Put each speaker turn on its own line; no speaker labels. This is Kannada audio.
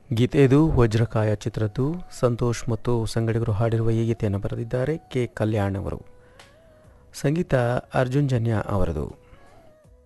ಗೀತೆಯದು ವಜ್ರಕಾಯ ಚಿತ್ರದ್ದು. ಸಂತೋಷ್ ಮತ್ತು ಸಂಗಡಿಗರು ಹಾಡಿರುವ ಈ ಗೀತೆಯನ್ನು ಬರೆದಿದ್ದಾರೆ ಕೆ ಕಲ್ಯಾಣ್ ಅವರು. ಸಂಗೀತ ಅರ್ಜುನ್ ಜನ್ಯ ಅವರದು.